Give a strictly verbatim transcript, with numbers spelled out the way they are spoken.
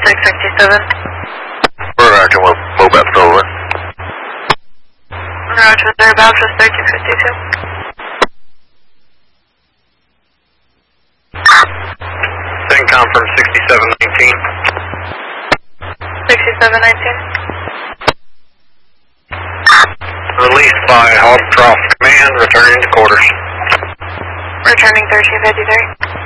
six sixty-seven. Roger, Mobile over. Roger, thereabouts is thirteen fifty-two. CENTCOM from sixty-seven nineteen. sixty-seven nineteen. Released by Hogtrough Command, returning to quarters. Returning thirteen fifty-three.